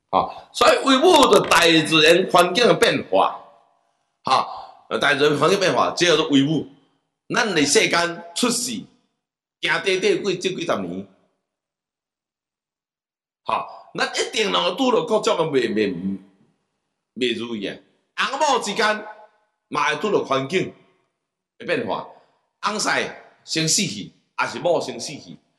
所以维护着大自然环境的变化，大自然环境变化，这叫做维护。咱伫世间出世，行短短这几十年，咱一定能够拄到各种的袂如意啊。翁某之间嘛会拄到环境的变化，翁婿先死去，还是某先死去，